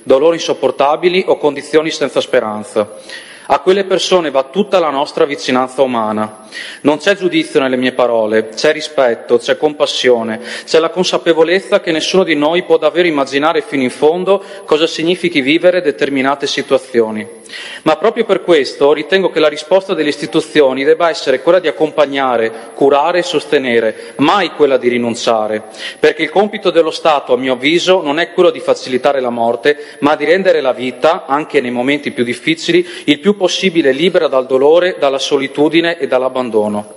dolori insopportabili o condizioni senza speranza. A quelle persone va tutta la nostra vicinanza umana. Non c'è giudizio nelle mie parole, c'è rispetto, c'è compassione, c'è la consapevolezza che nessuno di noi può davvero immaginare fino in fondo cosa significhi vivere determinate situazioni. Ma proprio per questo ritengo che la risposta delle istituzioni debba essere quella di accompagnare, curare e sostenere, mai quella di rinunciare, perché il compito dello Stato, a mio avviso, non è quello di facilitare la morte, ma di rendere la vita, anche nei momenti più difficili, il più possibile libera dal dolore, dalla solitudine e dall'abbandono.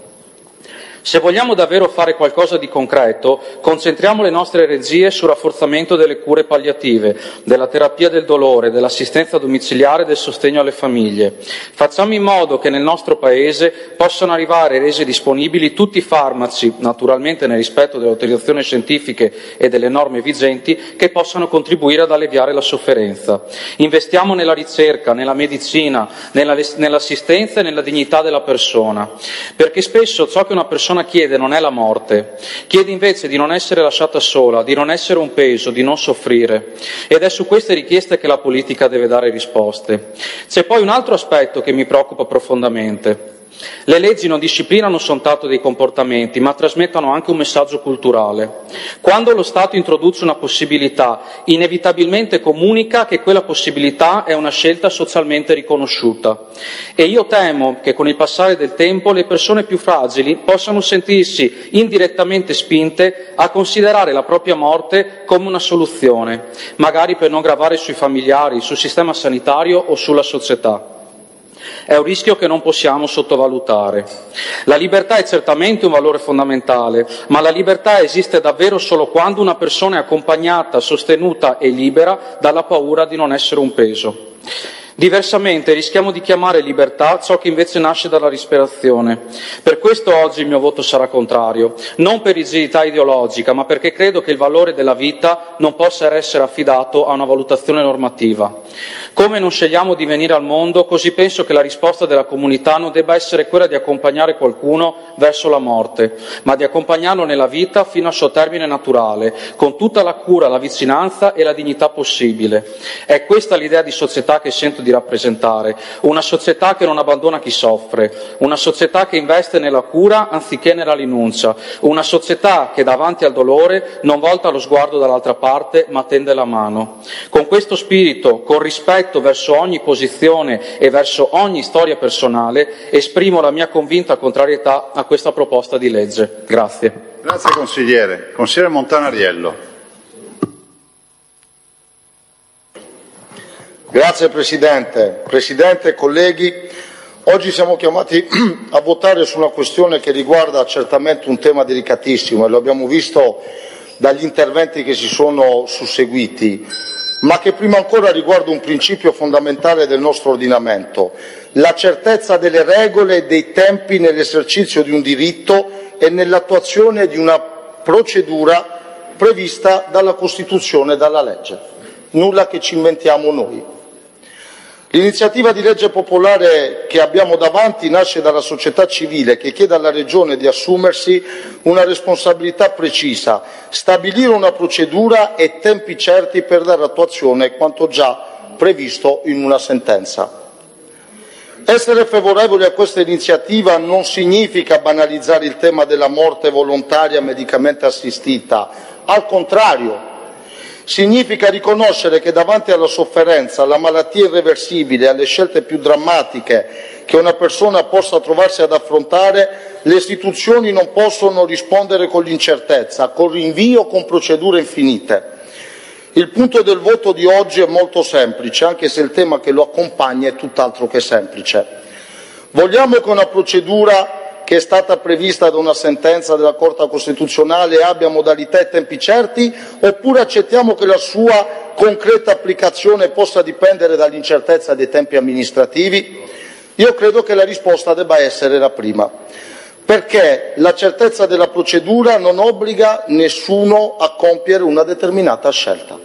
Se vogliamo davvero fare qualcosa di concreto, concentriamo le nostre energie sul rafforzamento delle cure palliative, della terapia del dolore, dell'assistenza domiciliare e del sostegno alle famiglie. Facciamo in modo che nel nostro Paese possano arrivare resi disponibili tutti i farmaci, naturalmente nel rispetto delle autorizzazioni scientifiche e delle norme vigenti, che possano contribuire ad alleviare la sofferenza. Investiamo nella ricerca, nella medicina, nell'assistenza e nella dignità della persona, perché spesso ciò che una persona chiede non è la morte, chiede invece di non essere lasciata sola, di non essere un peso, di non soffrire. Ed è su queste richieste che la politica deve dare risposte. C'è poi un altro aspetto che mi preoccupa profondamente. Le leggi non disciplinano soltanto dei comportamenti, ma trasmettono anche un messaggio culturale. Quando lo Stato introduce una possibilità, inevitabilmente comunica che quella possibilità è una scelta socialmente riconosciuta. E io temo che con il passare del tempo le persone più fragili possano sentirsi indirettamente spinte a considerare la propria morte come una soluzione, magari per non gravare sui familiari, sul sistema sanitario o sulla società. È un rischio che non possiamo sottovalutare. La libertà è certamente un valore fondamentale, ma la libertà esiste davvero solo quando una persona è accompagnata, sostenuta e libera dalla paura di non essere un peso. Diversamente rischiamo di chiamare libertà ciò che invece nasce dalla disperazione. Per questo oggi il mio voto sarà contrario, non per rigidità ideologica, ma perché credo che il valore della vita non possa essere affidato a una valutazione normativa. Come non scegliamo di venire al mondo, così penso che la risposta della comunità non debba essere quella di accompagnare qualcuno verso la morte, ma di accompagnarlo nella vita fino al suo termine naturale, con tutta la cura, la vicinanza e la dignità possibile. È questa l'idea di società che sento di rappresentare, una società che non abbandona chi soffre, una società che investe nella cura anziché nella rinuncia, una società che davanti al dolore non volta lo sguardo dall'altra parte ma tende la mano. Con questo spirito, con rispetto verso ogni posizione e verso ogni storia personale, esprimo la mia convinta contrarietà a questa proposta di legge. Grazie. Grazie consigliere. Consigliere Montanariello. Grazie Presidente, colleghi, oggi siamo chiamati a votare su una questione che riguarda certamente un tema delicatissimo e lo abbiamo visto dagli interventi che si sono susseguiti, ma che prima ancora riguarda un principio fondamentale del nostro ordinamento, la certezza delle regole e dei tempi nell'esercizio di un diritto e nell'attuazione di una procedura prevista dalla Costituzione e dalla legge. Nulla che ci inventiamo noi. L'iniziativa di legge popolare che abbiamo davanti nasce dalla società civile che chiede alla Regione di assumersi una responsabilità precisa, stabilire una procedura e tempi certi per dare attuazione a quanto già previsto in una sentenza. Essere favorevoli a questa iniziativa non significa banalizzare il tema della morte volontaria medicamente assistita, al contrario. Significa riconoscere che davanti alla sofferenza, alla malattia irreversibile, alle scelte più drammatiche che una persona possa trovarsi ad affrontare, le istituzioni non possono rispondere con l'incertezza, con rinvio, con procedure infinite. Il punto del voto di oggi è molto semplice, anche se il tema che lo accompagna è tutt'altro che semplice. Vogliamo che una procedura che è stata prevista da una sentenza della Corte Costituzionale abbia modalità e tempi certi, oppure accettiamo che la sua concreta applicazione possa dipendere dall'incertezza dei tempi amministrativi? Io credo che la risposta debba essere la prima, perché la certezza della procedura non obbliga nessuno a compiere una determinata scelta.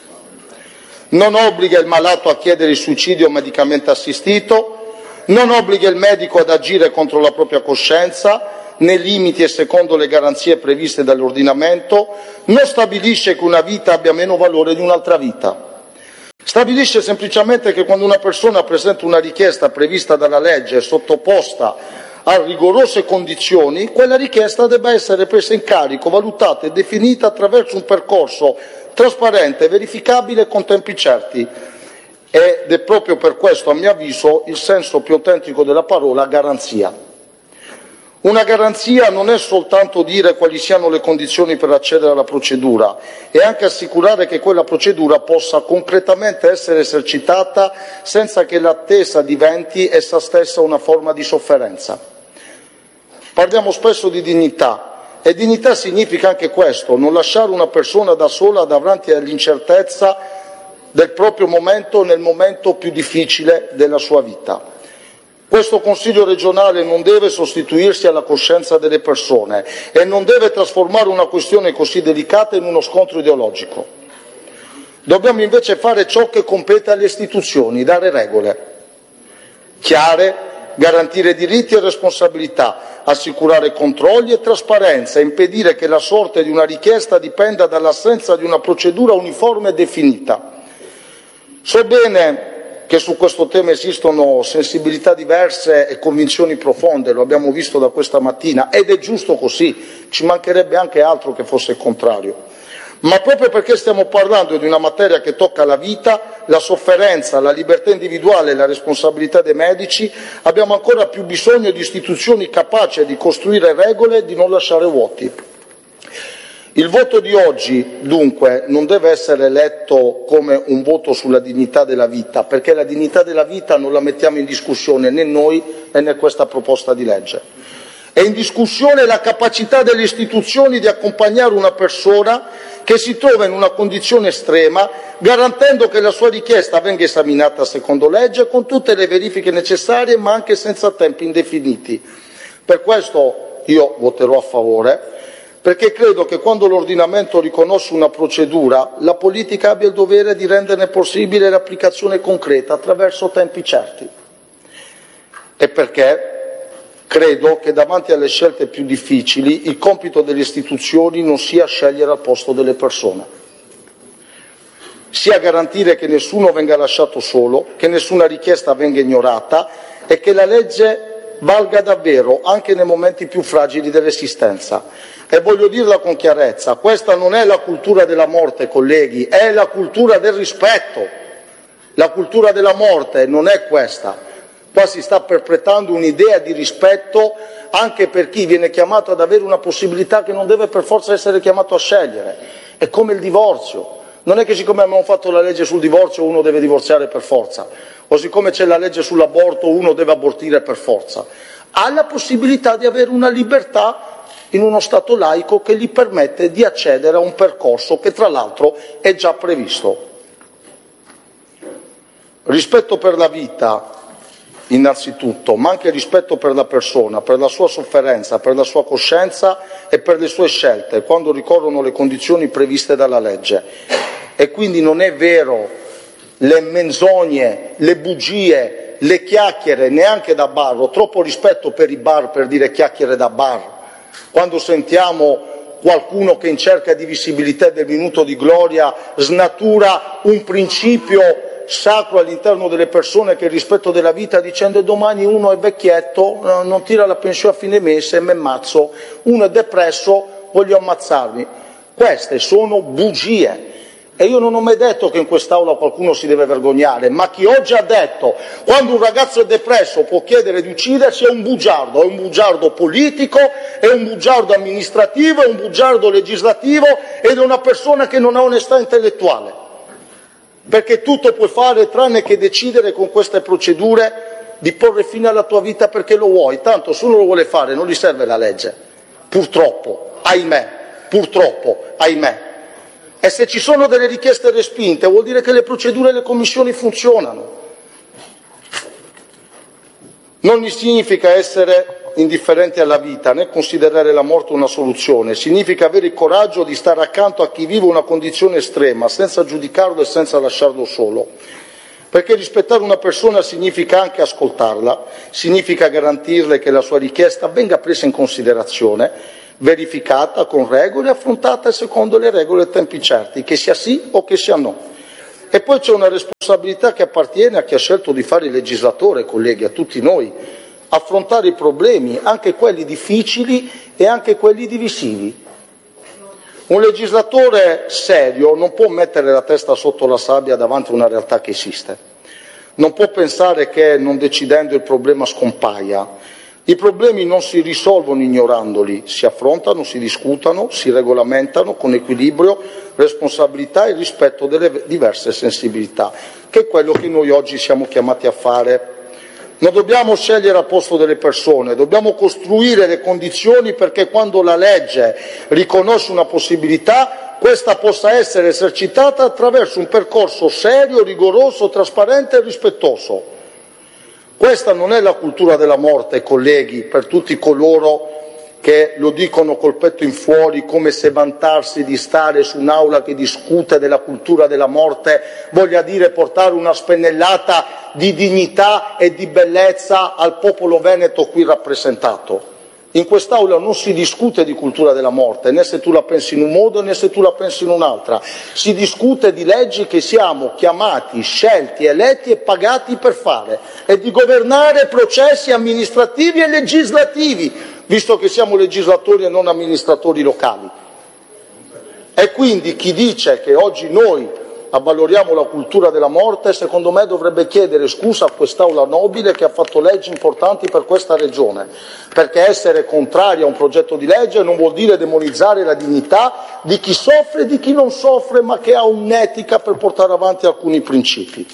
Non obbliga il malato a chiedere il suicidio medicamente assistito, non obbliga il medico ad agire contro la propria coscienza, nei limiti e secondo le garanzie previste dall'ordinamento, non stabilisce che una vita abbia meno valore di un'altra vita. Sta Stabilisce semplicemente che quando una persona presenta una richiesta prevista dalla legge e sottoposta a rigorose condizioni, quella richiesta debba essere presa in carico, valutata e definita attraverso un percorso trasparente, verificabile e con tempi certi. Ed è proprio per questo, a mio avviso, il senso più autentico della parola garanzia. Una garanzia non è soltanto dire quali siano le condizioni per accedere alla procedura, è anche assicurare che quella procedura possa concretamente essere esercitata senza che l'attesa diventi essa stessa una forma di sofferenza. Parliamo spesso di dignità, e dignità significa anche questo, non lasciare una persona da sola davanti all'incertezza del proprio momento nel momento più difficile della sua vita. Questo Consiglio regionale non deve sostituirsi alla coscienza delle persone e non deve trasformare una questione così delicata in uno scontro ideologico. Dobbiamo invece fare ciò che compete alle istituzioni, dare regole chiare, garantire diritti e responsabilità, assicurare controlli e trasparenza, impedire che la sorte di una richiesta dipenda dall'assenza di una procedura uniforme e definita. So bene che su questo tema esistono sensibilità diverse e convinzioni profonde, lo abbiamo visto da questa mattina, ed è giusto così, ci mancherebbe anche altro che fosse il contrario. Ma proprio perché stiamo parlando di una materia che tocca la vita, la sofferenza, la libertà individuale e la responsabilità dei medici, abbiamo ancora più bisogno di istituzioni capaci di costruire regole e di non lasciare vuoti. Il voto di oggi, dunque, non deve essere letto come un voto sulla dignità della vita, perché la dignità della vita non la mettiamo in discussione né noi né questa proposta di legge. È in discussione la capacità delle istituzioni di accompagnare una persona che si trova in una condizione estrema, garantendo che la sua richiesta venga esaminata secondo legge, con tutte le verifiche necessarie, ma anche senza tempi indefiniti. Per questo io voterò a favore, perché credo che quando l'ordinamento riconosce una procedura, la politica abbia il dovere di renderne possibile l'applicazione concreta attraverso tempi certi. E perché credo che davanti alle scelte più difficili il compito delle istituzioni non sia scegliere al posto delle persone, sia garantire che nessuno venga lasciato solo, che nessuna richiesta venga ignorata e che la legge valga davvero anche nei momenti più fragili dell'esistenza. E voglio dirla con chiarezza, questa non è la cultura della morte, colleghi, è la cultura del rispetto. La cultura della morte non è questa. Qua si sta perpetrando un'idea di rispetto anche per chi viene chiamato ad avere una possibilità che non deve per forza essere chiamato a scegliere. È come il divorzio. Non è che siccome abbiamo fatto la legge sul divorzio uno deve divorziare per forza, o siccome c'è la legge sull'aborto uno deve abortire per forza. Ha la possibilità di avere una libertà in uno Stato laico che gli permette di accedere a un percorso che tra l'altro è già previsto. Rispetto per la vita innanzitutto, ma anche rispetto per la persona, per la sua sofferenza, per la sua coscienza e per le sue scelte, quando ricorrono le condizioni previste dalla legge. E quindi non è vero le menzogne, le bugie, le chiacchiere, neanche da bar. Ho troppo rispetto per i bar per dire chiacchiere da bar. Quando sentiamo qualcuno che in cerca di visibilità del minuto di gloria snatura un principio sacro all'interno delle persone che è il rispetto della vita, dicendo domani uno è vecchietto, non tira la pensione a fine mese e mi ammazzo, uno è depresso, voglio ammazzarmi. Queste sono bugie. E io non ho mai detto che in quest'Aula qualcuno si deve vergognare, ma chi oggi ha detto quando un ragazzo è depresso può chiedere di uccidersi è un bugiardo politico, è un bugiardo amministrativo, è un bugiardo legislativo ed è una persona che non ha onestà intellettuale. Perché tutto puoi fare tranne che decidere con queste procedure di porre fine alla tua vita perché lo vuoi, tanto se uno lo vuole fare non gli serve la legge, purtroppo, ahimè. E se ci sono delle richieste respinte vuol dire che le procedure e le commissioni funzionano. Non significa essere indifferenti alla vita né considerare la morte una soluzione, significa avere il coraggio di stare accanto a chi vive una condizione estrema senza giudicarlo e senza lasciarlo solo. Perché rispettare una persona significa anche ascoltarla, significa garantirle che la sua richiesta venga presa in considerazione, verificata con regole, affrontata secondo le regole e tempi certi, che sia sì o che sia no. E poi c'è una responsabilità che appartiene a chi ha scelto di fare il legislatore, colleghi, a tutti noi, affrontare i problemi, anche quelli difficili e anche quelli divisivi. Un legislatore serio non può mettere la testa sotto la sabbia davanti a una realtà che esiste. Non può pensare che non decidendo il problema scompaia. I problemi non si risolvono ignorandoli, si affrontano, si discutono, si regolamentano con equilibrio, responsabilità e rispetto delle diverse sensibilità, che è quello che noi oggi siamo chiamati a fare. Non dobbiamo scegliere al posto delle persone, dobbiamo costruire le condizioni perché quando la legge riconosce una possibilità, questa possa essere esercitata attraverso un percorso serio, rigoroso, trasparente e rispettoso. Questa non è la cultura della morte, colleghi, per tutti coloro che lo dicono col petto in fuori, come se vantarsi di stare su un'aula che discute della cultura della morte voglia dire portare una spennellata di dignità e di bellezza al popolo veneto qui rappresentato. In quest'Aula non si discute di cultura della morte, né se tu la pensi in un modo né se tu la pensi in un'altra. Si discute di leggi che siamo chiamati, scelti, eletti e pagati per fare e di governare processi amministrativi e legislativi, visto che siamo legislatori e non amministratori locali. E quindi chi dice che oggi noi avvaloriamo la cultura della morte, secondo me dovrebbe chiedere scusa a quest'Aula nobile che ha fatto leggi importanti per questa Regione, perché essere contrari a un progetto di legge non vuol dire demonizzare la dignità di chi soffre e di chi non soffre, ma che ha un'etica per portare avanti alcuni principi.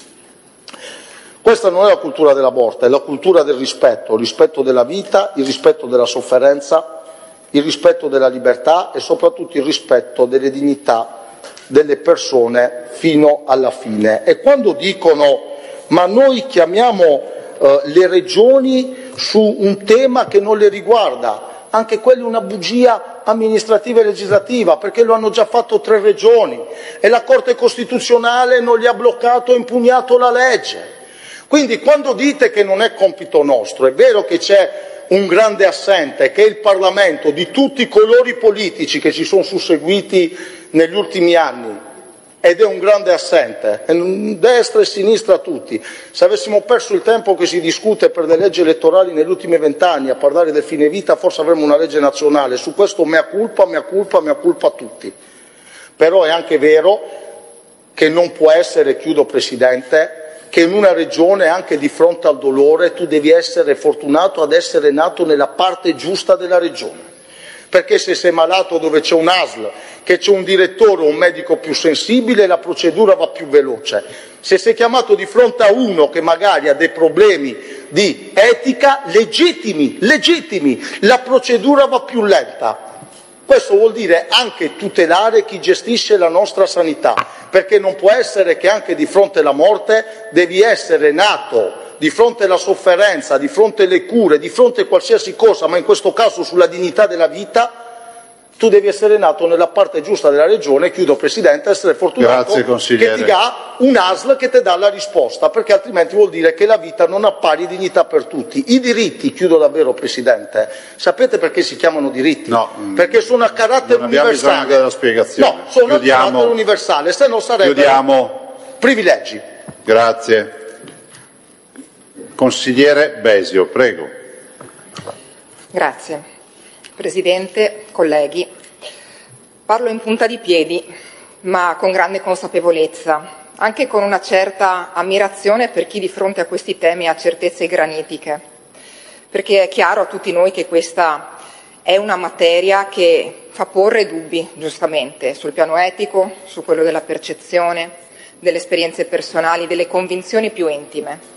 Questa non è la cultura della morte, è la cultura del rispetto, il rispetto della vita, il rispetto della sofferenza, il rispetto della libertà e soprattutto il rispetto delle dignità delle persone fino alla fine. E quando dicono ma noi chiamiamo le regioni su un tema che non le riguarda, anche quella è una bugia amministrativa e legislativa, perché lo hanno già fatto 3 regioni e la Corte Costituzionale non gli ha bloccato e impugnato la legge. Quindi quando dite che non è compito nostro, è vero che c'è un grande assente, che è il Parlamento, di tutti i colori politici che si sono susseguiti negli ultimi anni, ed è un grande assente, destra e sinistra tutti. Se avessimo perso il tempo che si discute per le leggi elettorali negli ultimi 20 anni a parlare del fine vita, forse avremmo una legge nazionale. Su questo mea culpa a tutti. Però è anche vero che non può essere, chiudo Presidente, che in una regione, anche di fronte al dolore, tu devi essere fortunato ad essere nato nella parte giusta della regione. Perché se sei malato dove c'è un ASL, che c'è un direttore o un medico più sensibile, la procedura va più veloce. Se sei chiamato di fronte a uno che magari ha dei problemi di etica, legittimi, la procedura va più lenta. Questo vuol dire anche tutelare chi gestisce la nostra sanità, perché non può essere che anche di fronte alla morte devi essere nato, di fronte alla sofferenza, di fronte alle cure, di fronte a qualsiasi cosa, ma in questo caso sulla dignità della vita, tu devi essere nato nella parte giusta della regione, chiudo Presidente, essere fortunato che ti dà un ASL che ti dà la risposta, perché altrimenti vuol dire che la vita non ha pari dignità per tutti. I diritti, chiudo davvero Presidente, sapete perché si chiamano diritti? No, perché sono a carattere universale. Non abbiamo bisogno della spiegazione. No, sono a carattere universale, se no sarebbero privilegi. Grazie. Consigliere Besio, prego. Grazie. Presidente, colleghi, parlo in punta di piedi, ma con grande consapevolezza, anche con una certa ammirazione per chi di fronte a questi temi ha certezze granitiche, perché è chiaro a tutti noi che questa è una materia che fa porre dubbi, giustamente, sul piano etico, su quello della percezione, delle esperienze personali, delle convinzioni più intime.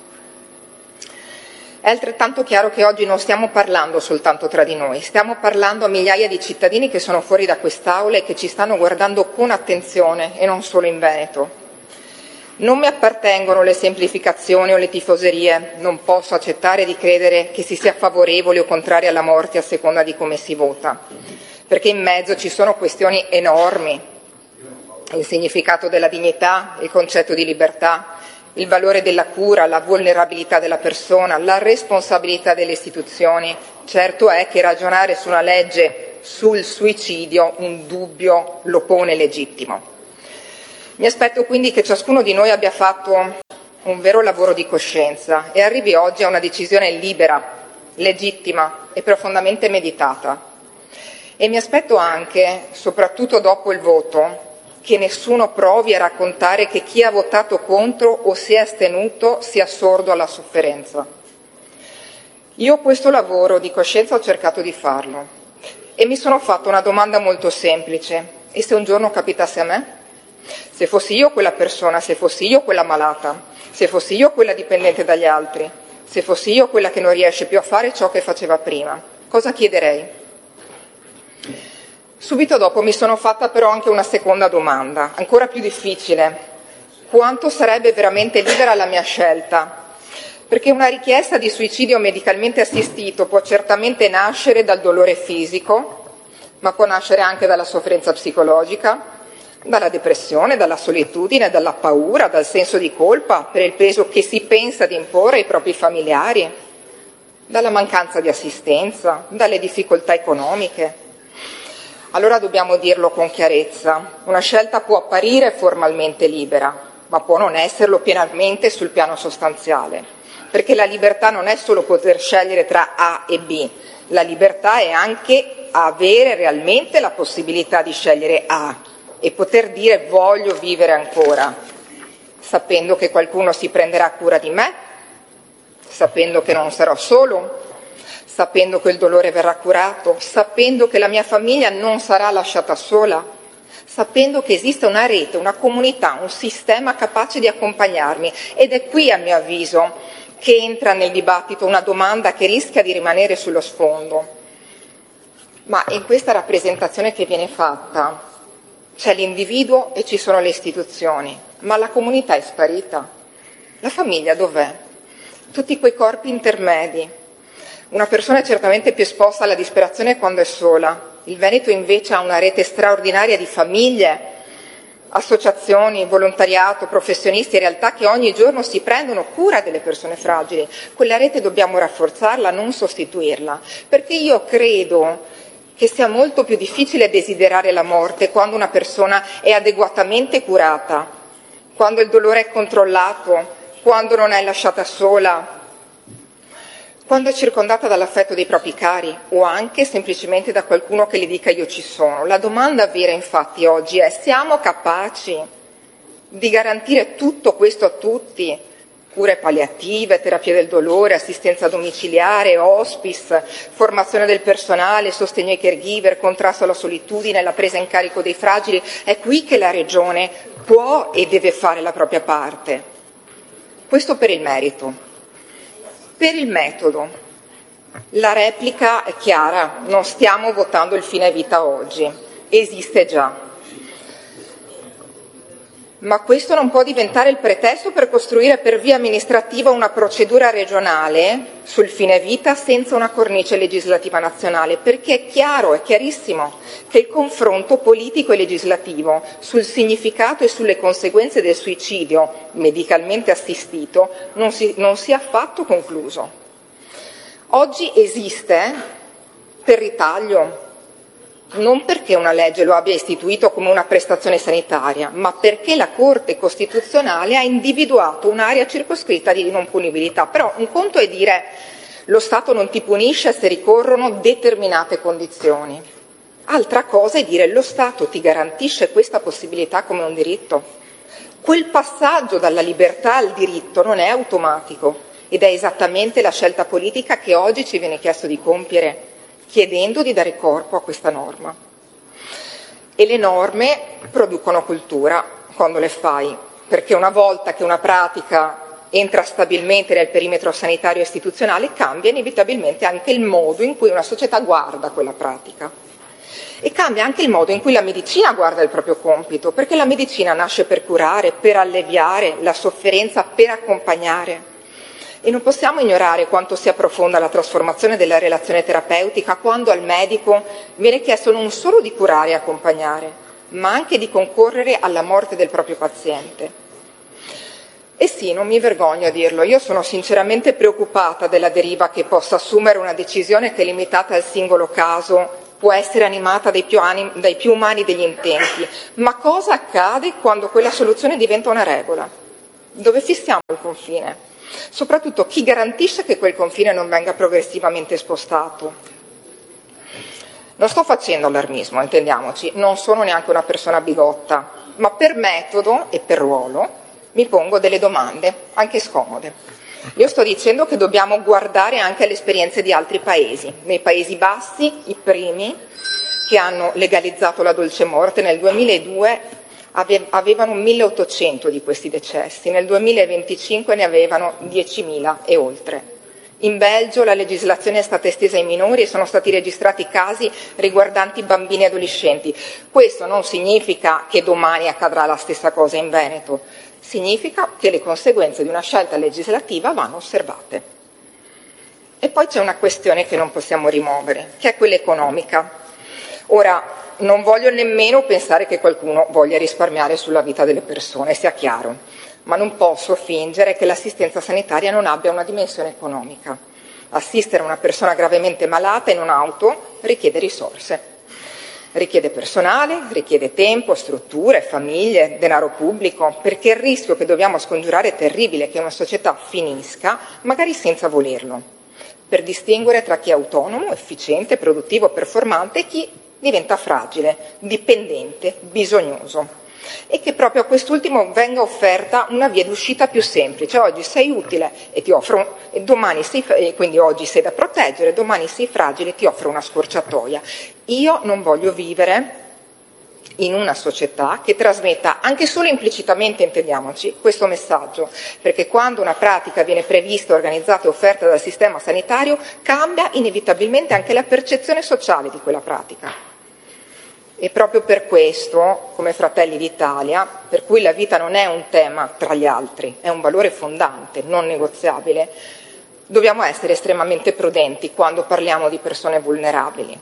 È altrettanto chiaro che oggi non stiamo parlando soltanto tra di noi, stiamo parlando a migliaia di cittadini che sono fuori da quest'Aula e che ci stanno guardando con attenzione, e non solo in Veneto. Non mi appartengono le semplificazioni o le tifoserie, non posso accettare di credere che si sia favorevoli o contrari alla morte a seconda di come si vota, perché in mezzo ci sono questioni enormi, il significato della dignità, il concetto di libertà, il valore della cura, la vulnerabilità della persona, la responsabilità delle istituzioni. Certo è che ragionare su una legge sul suicidio un dubbio lo pone legittimo. Mi aspetto quindi che ciascuno di noi abbia fatto un vero lavoro di coscienza e arrivi oggi a una decisione libera, legittima e profondamente meditata. E mi aspetto anche, soprattutto dopo il voto, che nessuno provi a raccontare che chi ha votato contro o si è astenuto sia sordo alla sofferenza. Io questo lavoro di coscienza ho cercato di farlo e mi sono fatta una domanda molto semplice: e se un giorno capitasse a me? Se fossi io quella persona, se fossi io quella malata, se fossi io quella dipendente dagli altri, se fossi io quella che non riesce più a fare ciò che faceva prima, cosa chiederei? Subito dopo mi sono fatta però anche una seconda domanda, ancora più difficile: quanto sarebbe veramente libera la mia scelta? Perché una richiesta di suicidio medicalmente assistito può certamente nascere dal dolore fisico, ma può nascere anche dalla sofferenza psicologica, dalla depressione, dalla solitudine, dalla paura, dal senso di colpa per il peso che si pensa di imporre ai propri familiari, dalla mancanza di assistenza, dalle difficoltà economiche. Allora dobbiamo dirlo con chiarezza: una scelta può apparire formalmente libera, ma può non esserlo pienamente sul piano sostanziale, perché la libertà non è solo poter scegliere tra A e B, la libertà è anche avere realmente la possibilità di scegliere A e poter dire voglio vivere ancora, sapendo che qualcuno si prenderà cura di me, sapendo che non sarò solo, sapendo che il dolore verrà curato, sapendo che la mia famiglia non sarà lasciata sola, sapendo che esiste una rete, una comunità, un sistema capace di accompagnarmi. Ed è qui, a mio avviso, che entra nel dibattito una domanda che rischia di rimanere sullo sfondo. Ma in questa rappresentazione che viene fatta c'è l'individuo e ci sono le istituzioni, ma la comunità è sparita. La famiglia dov'è? Tutti quei corpi intermedi. Una persona è certamente più esposta alla disperazione quando è sola. Il Veneto invece ha una rete straordinaria di famiglie, associazioni, volontariato, professionisti, in realtà che ogni giorno si prendono cura delle persone fragili. Quella rete dobbiamo rafforzarla, non sostituirla, perché io credo che sia molto più difficile desiderare la morte quando una persona è adeguatamente curata, quando il dolore è controllato, quando non è lasciata sola, quando è circondata dall'affetto dei propri cari o anche semplicemente da qualcuno che le dica io ci sono. La domanda vera infatti oggi è: siamo capaci di garantire tutto questo a tutti? Cure palliative, terapia del dolore, assistenza domiciliare, hospice, formazione del personale, sostegno ai caregiver, contrasto alla solitudine, la presa in carico dei fragili. È qui che la Regione può e deve fare la propria parte. Questo per il merito. Per il metodo, la replica è chiara: non stiamo votando il fine vita oggi, esiste già. Ma questo non può diventare il pretesto per costruire per via amministrativa una procedura regionale sul fine vita senza una cornice legislativa nazionale, perché è chiaro, è chiarissimo che il confronto politico e legislativo sul significato e sulle conseguenze del suicidio medicalmente assistito non si è affatto concluso. Oggi esiste per ritaglio, non perché una legge lo abbia istituito come una prestazione sanitaria, ma perché la Corte Costituzionale ha individuato un'area circoscritta di non punibilità. Però un conto è dire lo Stato non ti punisce se ricorrono determinate condizioni. Altra cosa è dire lo Stato ti garantisce questa possibilità come un diritto. Quel passaggio dalla libertà al diritto non è automatico ed è esattamente la scelta politica che oggi ci viene chiesto di compiere, chiedendo di dare corpo a questa norma. E le norme producono cultura quando le fai, perché una volta che una pratica entra stabilmente nel perimetro sanitario istituzionale, cambia inevitabilmente anche il modo in cui una società guarda quella pratica. E cambia anche il modo in cui la medicina guarda il proprio compito, perché la medicina nasce per curare, per alleviare la sofferenza, per accompagnare. E non possiamo ignorare quanto sia profonda la trasformazione della relazione terapeutica quando al medico viene chiesto non solo di curare e accompagnare, ma anche di concorrere alla morte del proprio paziente. E sì, non mi vergogno a dirlo, io sono sinceramente preoccupata della deriva che possa assumere una decisione che è limitata al singolo caso può essere animata dai più umani degli intenti, ma cosa accade quando quella soluzione diventa una regola? Dove fissiamo il confine? Soprattutto chi garantisce che quel confine non venga progressivamente spostato? Non sto facendo allarmismo, intendiamoci, non sono neanche una persona bigotta, ma per metodo e per ruolo mi pongo delle domande, anche scomode. Io sto dicendo che dobbiamo guardare anche alle esperienze di altri paesi. Nei Paesi Bassi, i primi che hanno legalizzato la dolce morte nel 2002 avevano 1800 di questi decessi, nel 2025 ne avevano 10.000 e oltre. In Belgio la legislazione è stata estesa ai minori e sono stati registrati casi riguardanti bambini e adolescenti. Questo non significa che domani accadrà la stessa cosa in Veneto, significa che le conseguenze di una scelta legislativa vanno osservate. E poi c'è una questione che non possiamo rimuovere, che è quella economica. Ora, non voglio nemmeno pensare che qualcuno voglia risparmiare sulla vita delle persone, sia chiaro, ma non posso fingere che l'assistenza sanitaria non abbia una dimensione economica. Assistere una persona gravemente malata in un'auto richiede risorse. Richiede personale, richiede tempo, strutture, famiglie, denaro pubblico, perché il rischio che dobbiamo scongiurare è terribile, che una società finisca, magari senza volerlo, per distinguere tra chi è autonomo, efficiente, produttivo, performante e chi diventa fragile, dipendente, bisognoso. E che proprio a quest'ultimo venga offerta una via d'uscita più semplice. Oggi sei utile e ti offro, e domani quindi oggi sei da proteggere, domani sei fragile e ti offro una scorciatoia. Io non voglio vivere in una società che trasmetta, anche solo implicitamente, intendiamoci, questo messaggio, perché quando una pratica viene prevista, organizzata e offerta dal sistema sanitario, cambia inevitabilmente anche la percezione sociale di quella pratica. E proprio per questo, come Fratelli d'Italia, per cui la vita non è un tema tra gli altri, è un valore fondante, non negoziabile, dobbiamo essere estremamente prudenti quando parliamo di persone vulnerabili.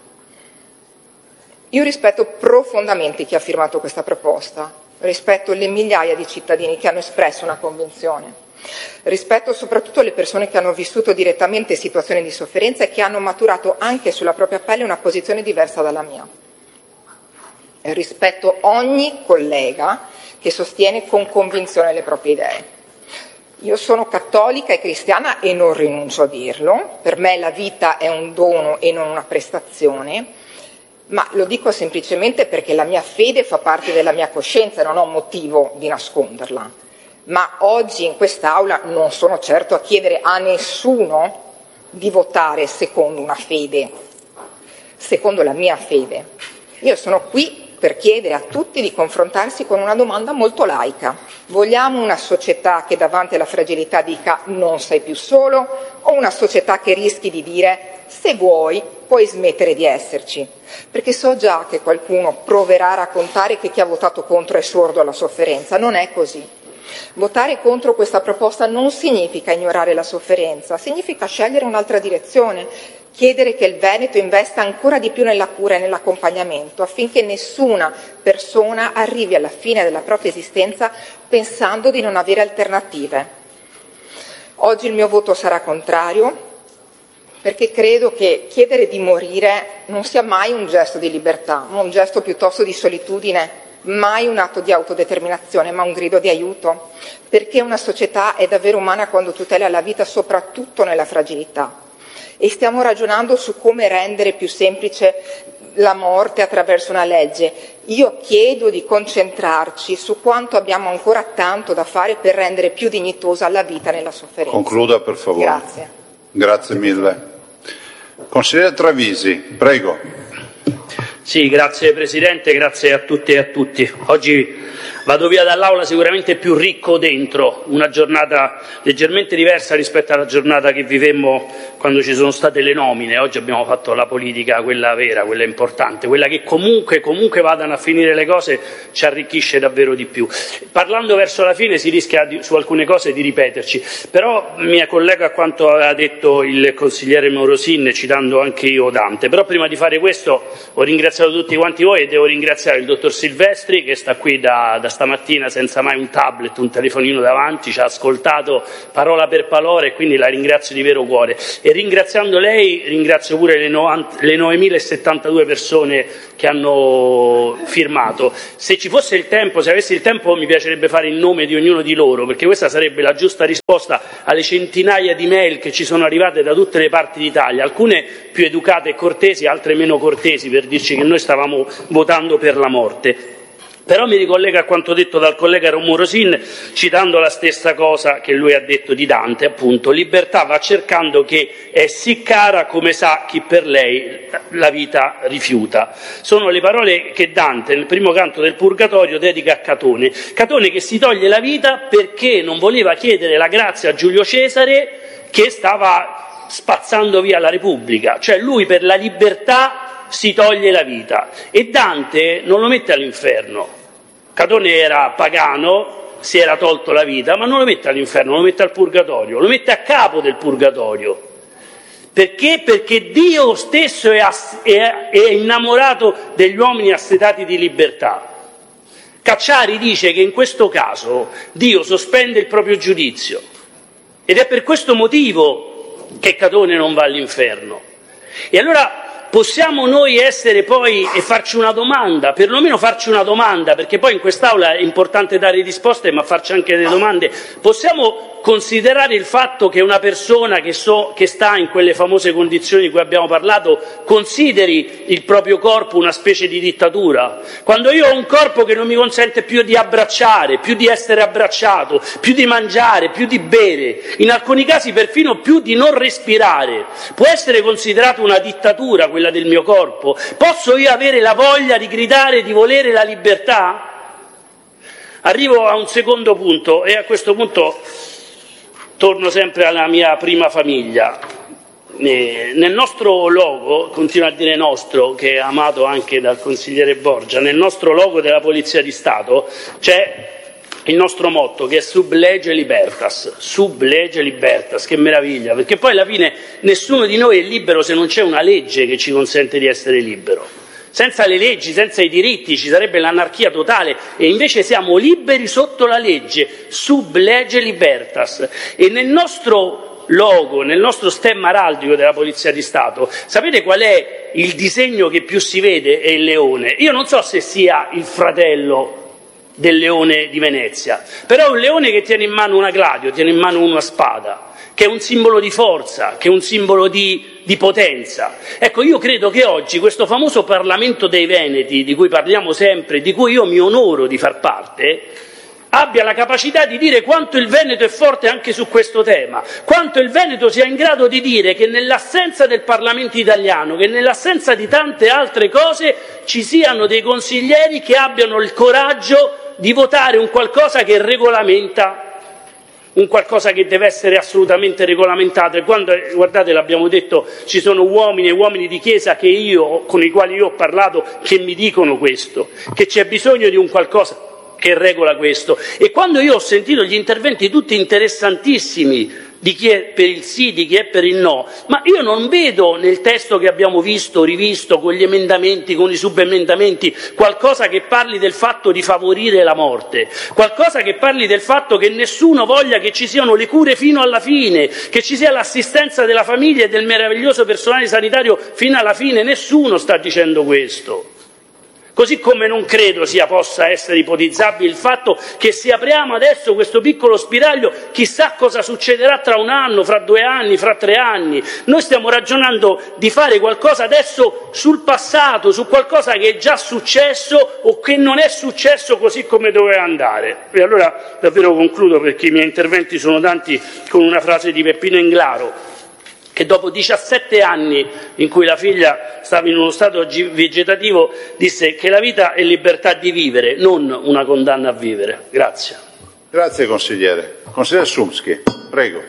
Io rispetto profondamente chi ha firmato questa proposta, rispetto le migliaia di cittadini che hanno espresso una convinzione, rispetto soprattutto le persone che hanno vissuto direttamente situazioni di sofferenza e che hanno maturato anche sulla propria pelle una posizione diversa dalla mia. E rispetto ogni collega che sostiene con convinzione le proprie idee. Io sono cattolica e cristiana e non rinuncio a dirlo, per me la vita è un dono e non una prestazione, ma lo dico semplicemente perché la mia fede fa parte della mia coscienza e non ho motivo di nasconderla. Ma oggi in quest'Aula non sono certo a chiedere a nessuno di votare secondo una fede, secondo la mia fede. Io sono qui per chiedere a tutti di confrontarsi con una domanda molto laica. Vogliamo una società che davanti alla fragilità dica non sei più solo, o una società che rischi di dire se vuoi puoi smettere di esserci? Perché so già che qualcuno proverà a raccontare che chi ha votato contro è sordo alla sofferenza. Non è così. Votare contro questa proposta non significa ignorare la sofferenza, significa scegliere un'altra direzione, chiedere che il Veneto investa ancora di più nella cura e nell'accompagnamento affinché nessuna persona arrivi alla fine della propria esistenza pensando di non avere alternative. Oggi il mio voto sarà contrario perché credo che chiedere di morire non sia mai un gesto di libertà, ma un gesto piuttosto di solitudine, mai un atto di autodeterminazione, ma un grido di aiuto, perché una società è davvero umana quando tutela la vita soprattutto nella fragilità. E stiamo ragionando su come rendere più semplice la morte attraverso una legge. Io chiedo di concentrarci su quanto abbiamo ancora tanto da fare per rendere più dignitosa la vita nella sofferenza. Concluda, per favore. Grazie. Grazie mille. Consigliere Travisi, prego. Sì, grazie Presidente, grazie a tutte e a tutti. Oggi vado via dall'Aula sicuramente più ricco dentro, una giornata leggermente diversa rispetto alla giornata che vivemmo quando ci sono state le nomine. Oggi abbiamo fatto la politica, quella vera, quella importante, quella che comunque vadano a finire le cose ci arricchisce davvero di più. Parlando verso la fine si rischia su alcune cose di ripeterci, però mi collego a quanto aveva detto il consigliere Morosin, citando anche io Dante. Però prima di fare questo ho ringraziato tutti quanti voi e devo ringraziare il dottor Silvestri che sta qui da stamattina senza mai un tablet, un telefonino davanti, ci ha ascoltato parola per parola e quindi la ringrazio di vero cuore. E ringraziando lei ringrazio pure le 9.072 persone che hanno firmato. Se ci fosse il tempo, se avessi il tempo, mi piacerebbe fare il nome di ognuno di loro, perché questa sarebbe la giusta risposta alle centinaia di mail che ci sono arrivate da tutte le parti d'Italia, alcune più educate e cortesi, altre meno cortesi, per dirci che noi stavamo votando per la morte. Però mi ricollega a quanto detto dal collega Morosin, citando la stessa cosa che lui ha detto di Dante, appunto: libertà va cercando che è sì cara come sa chi per lei la vita rifiuta. Sono le parole che Dante nel primo canto del Purgatorio dedica a Catone. Catone che si toglie la vita perché non voleva chiedere la grazia a Giulio Cesare, che stava spazzando via la Repubblica, cioè lui per la libertà si toglie la vita, e Dante non lo mette all'inferno. Catone era pagano, si era tolto la vita, ma non lo mette all'inferno, lo mette al purgatorio, lo mette a capo del purgatorio. Perché? Perché Dio stesso è innamorato degli uomini assetati di libertà. Cacciari dice che in questo caso Dio sospende il proprio giudizio, ed è per questo motivo che Catone non va all'inferno. E allora possiamo noi essere poi e farci una domanda, perlomeno farci una domanda, perché poi in quest'Aula è importante dare risposte, ma farci anche delle domande. Possiamo considerare il fatto che una persona che sta in quelle famose condizioni di cui abbiamo parlato consideri il proprio corpo una specie di dittatura? Quando io ho un corpo che non mi consente più di abbracciare, più di essere abbracciato, più di mangiare, più di bere, in alcuni casi perfino più di non respirare, può essere considerato una dittatura quella del mio corpo? Posso io avere la voglia di gridare, di volere la libertà? Arrivo a un secondo punto, e a questo punto torno sempre alla mia prima famiglia. Nel nostro logo, continuo a dire nostro, che è amato anche dal consigliere Borgia, nel nostro logo della Polizia di Stato c'è il nostro motto, che è sub lege libertas. Sub lege libertas, che meraviglia, perché poi alla fine nessuno di noi è libero se non c'è una legge che ci consente di essere libero. Senza le leggi, senza i diritti, ci sarebbe l'anarchia totale, e invece siamo liberi sotto la legge, sub lege libertas. E nel nostro logo, nel nostro stemma araldico della Polizia di Stato, sapete qual è il disegno che più si vede? È il leone. Io non so se sia il fratello del leone di Venezia, però è un leone che tiene in mano una gladio, tiene in mano una spada, che è un simbolo di forza, che è un simbolo di potenza. Ecco, io credo che oggi questo famoso Parlamento dei Veneti, di cui parliamo sempre, di cui io mi onoro di far parte, abbia la capacità di dire quanto il Veneto è forte anche su questo tema, quanto il Veneto sia in grado di dire che nell'assenza del Parlamento italiano, che nell'assenza di tante altre cose, ci siano dei consiglieri che abbiano il coraggio di votare un qualcosa che regolamenta, un qualcosa che deve essere assolutamente regolamentato. E quando, guardate, l'abbiamo detto, ci sono uomini e uomini di chiesa con i quali io ho parlato, che mi dicono questo, che c'è bisogno di un qualcosa che regola questo. E quando io ho sentito gli interventi tutti interessantissimi di chi è per il sì, di chi è per il no, ma io non vedo nel testo che abbiamo visto, rivisto, con gli emendamenti, con i subemendamenti, qualcosa che parli del fatto di favorire la morte, qualcosa che parli del fatto che nessuno voglia che ci siano le cure fino alla fine, che ci sia l'assistenza della famiglia e del meraviglioso personale sanitario fino alla fine. Nessuno sta dicendo questo. Così come non credo possa essere ipotizzabile il fatto che se apriamo adesso questo piccolo spiraglio, chissà cosa succederà tra un anno, fra 2 anni, fra 3 anni. Noi stiamo ragionando di fare qualcosa adesso sul passato, su qualcosa che è già successo o che non è successo così come doveva andare. E allora davvero concludo, perché i miei interventi sono tanti, con una frase di Peppino Englaro, che dopo 17 anni in cui la figlia stava in uno stato vegetativo disse che la vita è libertà di vivere, non una condanna a vivere. Grazie. Grazie consigliere. Consigliere Szumski, prego.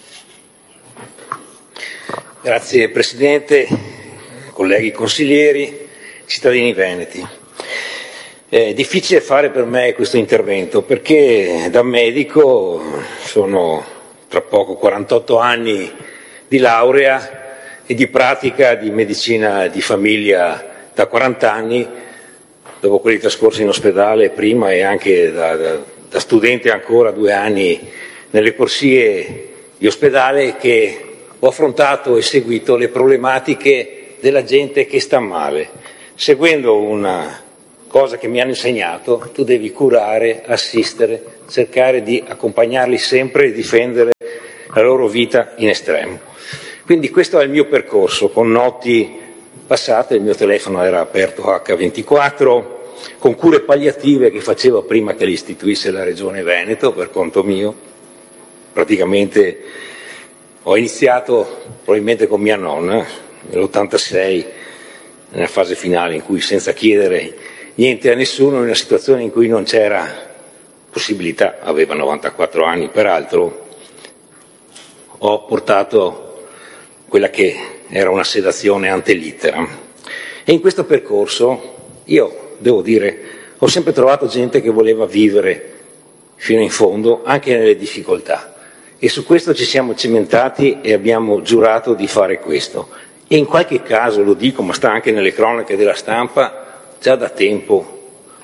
Grazie Presidente, colleghi consiglieri, cittadini veneti. È difficile fare per me questo intervento perché da medico sono tra poco 48 anni di laurea e di pratica di medicina di famiglia da 40 anni, dopo quelli trascorsi in ospedale prima e anche da studente ancora 2 anni nelle corsie di ospedale, che ho affrontato e seguito le problematiche della gente che sta male, seguendo una cosa che mi hanno insegnato: tu devi curare, assistere, cercare di accompagnarli sempre e difendere la loro vita in estremo. Quindi questo è il mio percorso, con notti passate, il mio telefono era aperto H24, con cure palliative che facevo prima che le istituisse la Regione Veneto per conto mio. Praticamente ho iniziato probabilmente con mia nonna nell'86, nella fase finale in cui, senza chiedere niente a nessuno, in una situazione in cui non c'era possibilità, aveva 94 anni peraltro, ho portato quella che era una sedazione ante litteram. E in questo percorso io, devo dire, ho sempre trovato gente che voleva vivere fino in fondo, anche nelle difficoltà. E su questo ci siamo cimentati e abbiamo giurato di fare questo. E in qualche caso, lo dico, ma sta anche nelle cronache della stampa, già da tempo,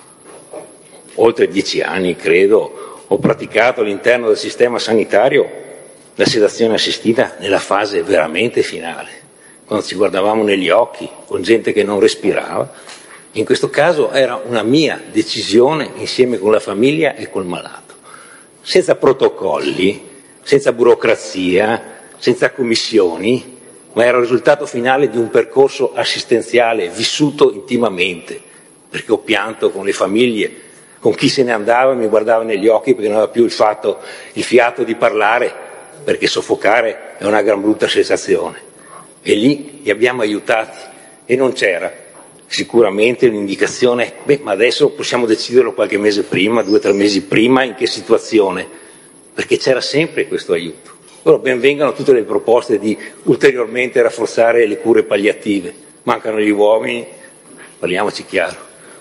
oltre 10 anni credo, ho praticato all'interno del sistema sanitario la sedazione assistita nella fase veramente finale, quando ci guardavamo negli occhi con gente che non respirava. In questo caso era una mia decisione insieme con la famiglia e col malato, senza protocolli, senza burocrazia, senza commissioni, ma era il risultato finale di un percorso assistenziale vissuto intimamente, perché ho pianto con le famiglie, con chi se ne andava e mi guardava negli occhi perché non aveva più il fiato di parlare, perché soffocare è una gran brutta sensazione. E lì li abbiamo aiutati e non c'era sicuramente un'indicazione, ma adesso possiamo deciderlo qualche mese prima, 2 o 3 mesi prima, in che situazione, perché c'era sempre questo aiuto. Ora ben vengano tutte le proposte di ulteriormente rafforzare le cure palliative, mancano gli uomini, parliamoci chiaro,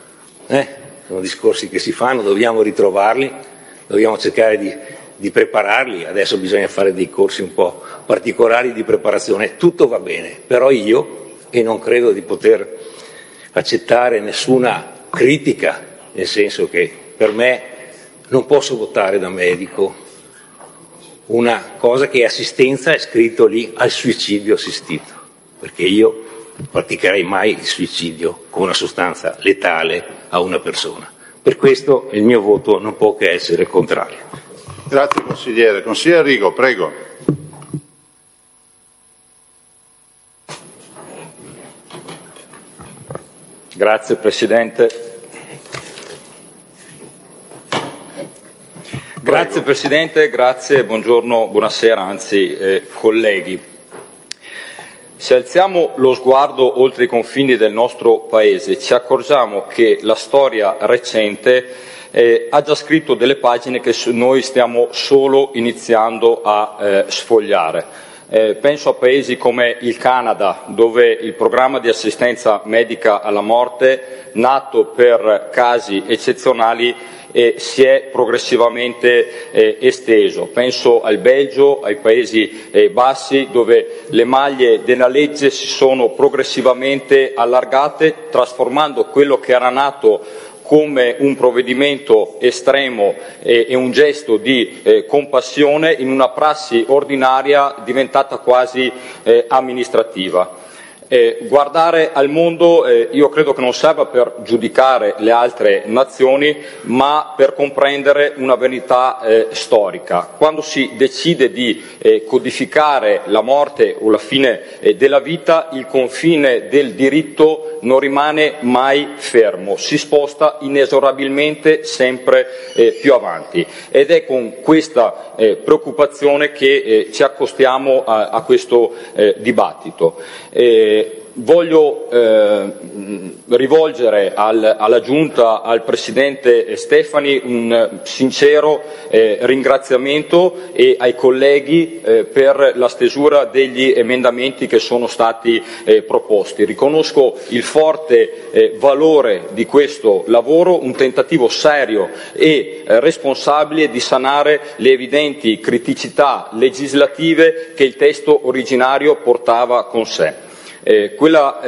sono discorsi che si fanno, dobbiamo ritrovarli, dobbiamo cercare di prepararli. Adesso bisogna fare dei corsi un po' particolari di preparazione, tutto va bene, però io, e non credo di poter accettare nessuna critica, nel senso che per me non posso votare da medico una cosa che è assistenza, è scritto lì al suicidio assistito, perché io praticherei mai il suicidio con una sostanza letale a una persona. Per questo il mio voto non può che essere contrario. Grazie consigliere. Consigliere Rigo, prego. Grazie Presidente. Grazie Presidente, grazie, buongiorno, buonasera, anzi colleghi. Se alziamo lo sguardo oltre i confini del nostro Paese, ci accorgiamo che la storia recente ha già scritto delle pagine che noi stiamo solo iniziando a sfogliare. Penso a paesi come il Canada, dove il programma di assistenza medica alla morte, nato per casi eccezionali, si è progressivamente esteso. Penso al Belgio, ai Paesi Bassi, dove le maglie della legge si sono progressivamente allargate, trasformando quello che era nato come un provvedimento estremo e un gesto di compassione in una prassi ordinaria diventata quasi amministrativa. Guardare al mondo io credo che non serva per giudicare le altre nazioni, ma per comprendere una verità storica. Quando si decide di codificare la morte o la fine della vita, il confine del diritto non rimane mai fermo, si sposta inesorabilmente sempre più avanti, ed è con questa preoccupazione che ci accostiamo a questo dibattito. Voglio rivolgere alla Giunta, al Presidente Stefani, un sincero ringraziamento e ai colleghi per la stesura degli emendamenti che sono stati proposti. Riconosco il forte valore di questo lavoro, un tentativo serio e responsabile di sanare le evidenti criticità legislative che il testo originario portava con sé. Quella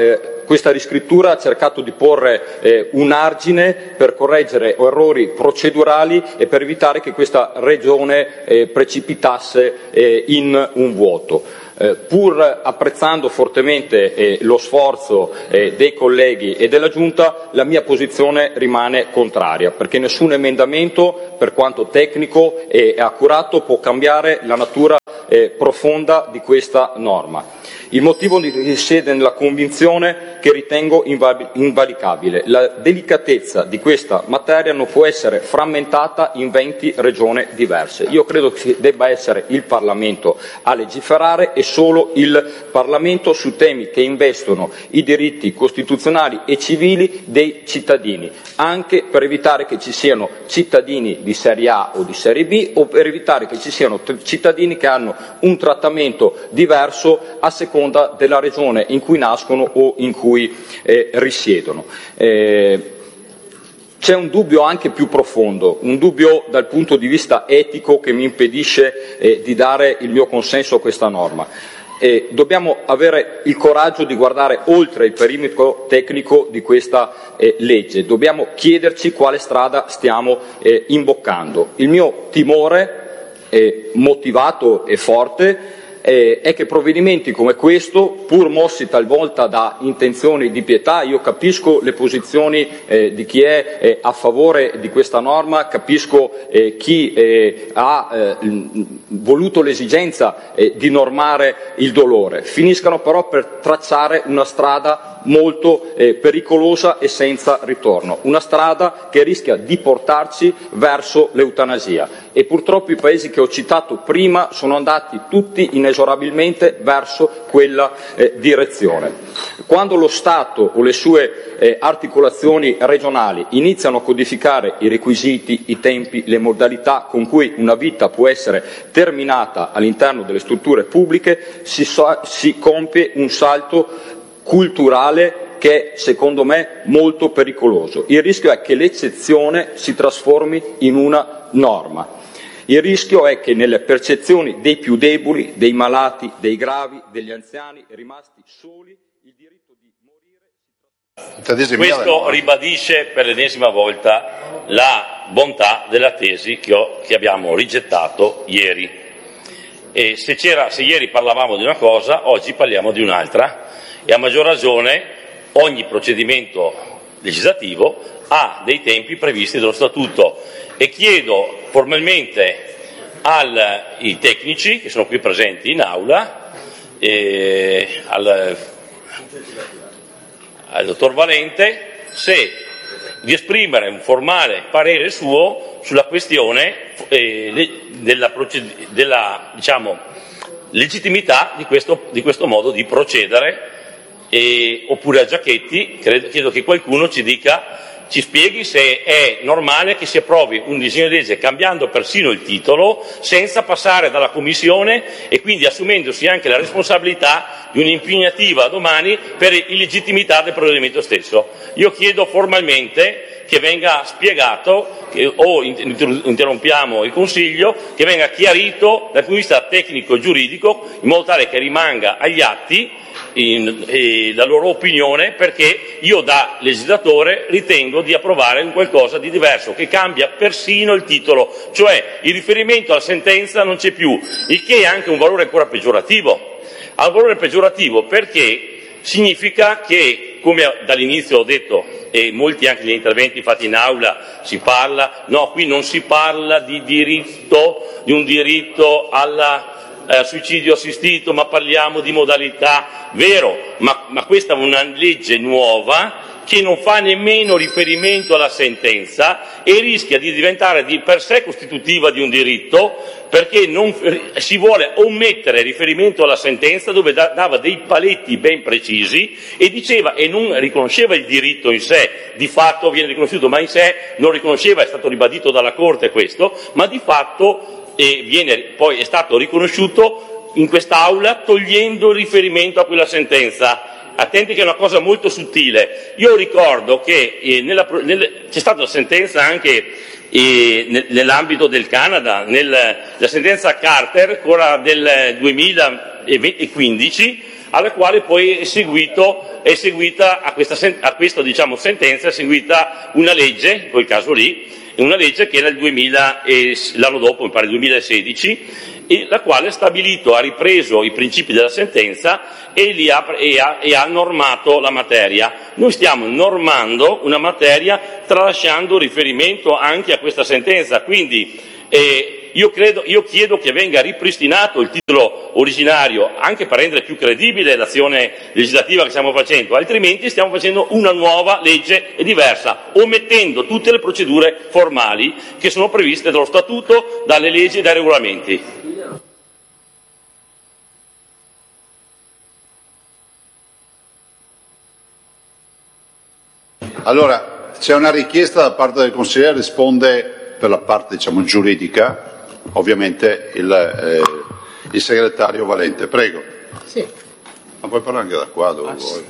questa riscrittura ha cercato di porre un argine per correggere errori procedurali e per evitare che questa regione precipitasse in un vuoto. Pur apprezzando fortemente lo sforzo dei colleghi e della Giunta, la mia posizione rimane contraria, perché nessun emendamento, per quanto tecnico e accurato, può cambiare la natura profonda di questa norma. Il motivo risiede nella convinzione che ritengo invalicabile. La delicatezza di questa materia non può essere frammentata in 20 regioni diverse. Io credo che debba essere il Parlamento a legiferare e solo il Parlamento su temi che investono i diritti costituzionali e civili dei cittadini, anche per evitare che ci siano cittadini di serie A o di serie B o per evitare che ci siano cittadini che hanno un trattamento diverso a seconda della regione in cui nascono o in cui risiedono. C'è un dubbio anche più profondo, un dubbio dal punto di vista etico che mi impedisce di dare il mio consenso a questa norma. Dobbiamo avere il coraggio di guardare oltre il perimetro tecnico di questa legge, dobbiamo chiederci quale strada stiamo imboccando. Il mio timore, motivato e forte, è che provvedimenti come questo, pur mossi talvolta da intenzioni di pietà, io capisco le posizioni di chi è a favore di questa norma, capisco chi ha voluto l'esigenza di normare il dolore, finiscano però per tracciare una strada molto pericolosa e senza ritorno, una strada che rischia di portarci verso l'eutanasia e purtroppo i paesi che ho citato prima sono andati tutti inesorabilmente verso quella direzione. Quando lo Stato o le sue articolazioni regionali iniziano a codificare i requisiti, i tempi, le modalità con cui una vita può essere terminata all'interno delle strutture pubbliche, si compie un salto culturale che è, secondo me, molto pericoloso. Il rischio è che l'eccezione si trasformi in una norma. Il rischio è che nelle percezioni dei più deboli, dei malati, dei gravi, degli anziani rimasti soli, il diritto di morire. Questo ribadisce per l'ennesima volta la bontà della tesi che abbiamo rigettato ieri. E se ieri parlavamo di una cosa, oggi parliamo di un'altra. E a maggior ragione ogni procedimento legislativo ha dei tempi previsti dallo Statuto e chiedo formalmente ai tecnici che sono qui presenti in aula al dottor Valente di esprimere un formale parere suo sulla questione della legittimità di questo modo di procedere. Oppure a Giachetti, chiedo che qualcuno ci spieghi se è normale che si approvi un disegno di legge cambiando persino il titolo senza passare dalla Commissione e quindi assumendosi anche la responsabilità di un'impugnativa domani per illegittimità del provvedimento stesso. Io chiedo formalmente che venga spiegato o interrompiamo il Consiglio, che venga chiarito dal punto di vista tecnico-giuridico in modo tale che rimanga agli atti la loro opinione, perché io da legislatore ritengo di approvare un qualcosa di diverso che cambia persino il titolo, cioè il riferimento alla sentenza non c'è più, il che ha anche un valore ancora peggiorativo. Ha un valore peggiorativo perché significa che, come dall'inizio ho detto, e molti anche negli interventi fatti in aula qui non si parla di un diritto alla suicidio assistito, ma parliamo di modalità, vero, ma questa è una legge nuova che non fa nemmeno riferimento alla sentenza e rischia di diventare di per sé costitutiva di un diritto, perché si vuole omettere riferimento alla sentenza dove dava dei paletti ben precisi e diceva e non riconosceva il diritto in sé, di fatto viene riconosciuto, ma in sé non riconosceva, è stato ribadito dalla Corte questo, ma di fatto poi è stato riconosciuto in quest'Aula togliendo il riferimento a quella sentenza. Attenti che è una cosa molto sottile. Io ricordo che c'è stata una sentenza anche nell'ambito del Canada, la sentenza Carter, ancora del 2015, alla quale poi è seguita a questa sentenza è seguita una legge, in quel caso lì, una legge che era l'anno dopo, mi pare 2016, e la quale ha ripreso i principi della sentenza e ha normato la materia. Noi stiamo normando una materia tralasciando riferimento anche a questa sentenza, quindi io chiedo che venga ripristinato il titolo originario anche per rendere più credibile l'azione legislativa che stiamo facendo, altrimenti stiamo facendo una nuova legge diversa, omettendo tutte le procedure formali che sono previste dallo Statuto, dalle leggi e dai regolamenti. Allora, c'è una richiesta da parte del consigliere, risponde per la parte giuridica, ovviamente il segretario Valente. Prego. Sì. Ma puoi parlare anche da qua dove vuoi.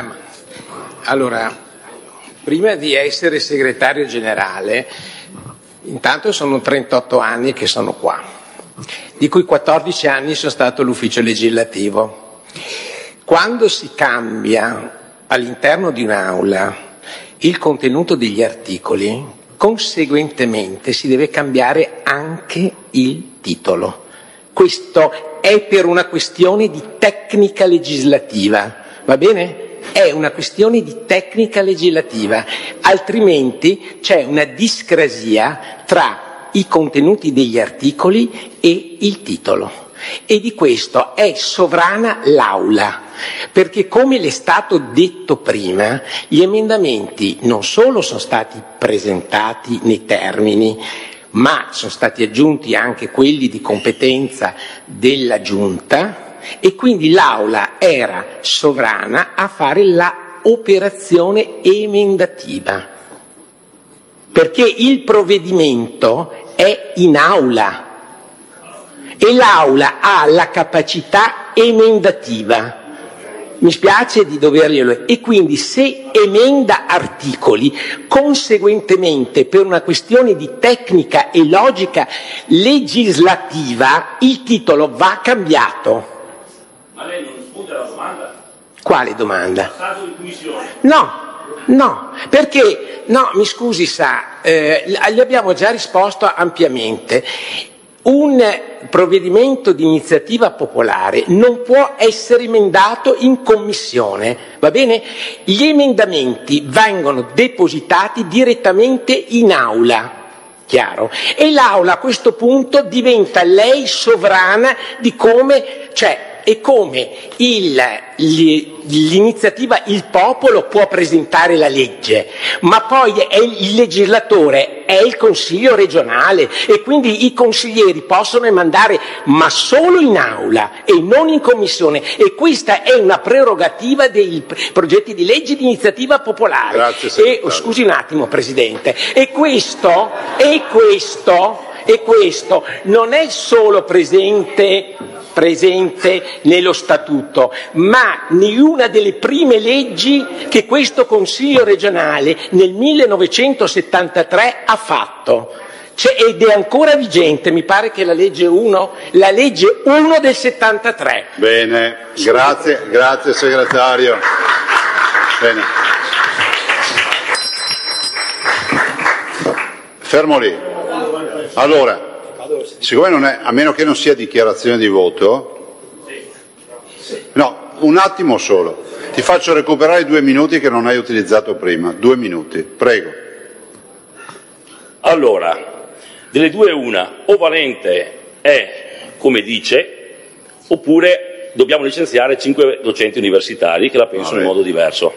Allora, prima di essere segretario generale, intanto sono 38 anni che sono qua, di cui 14 anni sono stato all'ufficio legislativo. Quando si cambia all'interno di un'aula il contenuto degli articoli, conseguentemente si deve cambiare anche il titolo. Questo è per una questione di tecnica legislativa, va bene? È una questione di tecnica legislativa, altrimenti c'è una discrasia tra i contenuti degli articoli e il titolo. E di questo è sovrana l'Aula, perché come le è stato detto prima, gli emendamenti non solo sono stati presentati nei termini, ma sono stati aggiunti anche quelli di competenza della Giunta e quindi l'Aula era sovrana a fare la operazione emendativa, perché il provvedimento è in Aula e l'Aula ha la capacità emendativa. Mi spiace di doverglielo, e quindi se emenda articoli, conseguentemente per una questione di tecnica e logica legislativa, il titolo va cambiato. Ma lei non risponde alla domanda? Quale domanda? Passaggio di commissione. No, perché, mi scusi gli abbiamo già risposto ampiamente. Un provvedimento di iniziativa popolare non può essere emendato in commissione, va bene? Gli emendamenti vengono depositati direttamente in Aula, chiaro? E l'Aula a questo punto diventa lei sovrana di come, e come l'iniziativa, il popolo può presentare la legge, ma poi è il legislatore, è il Consiglio regionale e quindi i consiglieri possono emandare ma solo in Aula e non in Commissione, e questa è una prerogativa dei progetti di legge di iniziativa popolare. Grazie, scusi un attimo, Presidente, e questo non è solo presente nello Statuto, ma in una delle prime leggi che questo Consiglio regionale nel 1973 ha fatto. Ed è ancora vigente, mi pare che la legge 1 del 73. Bene, grazie segretario. Bene. Fermo lì. Allora, siccome non è, a meno che non sia dichiarazione di voto, no, un attimo solo, ti faccio recuperare 2 minuti che non hai utilizzato prima, 2 minuti, prego. Allora, delle due una, o Valente è come dice, oppure dobbiamo licenziare 5 docenti universitari che la pensano in modo diverso.